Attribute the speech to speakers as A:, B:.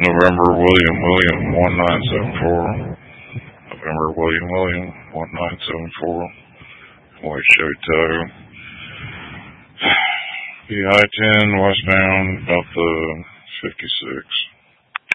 A: November William 1974. November William 1974. White Chateau. The I-10 westbound about the 56.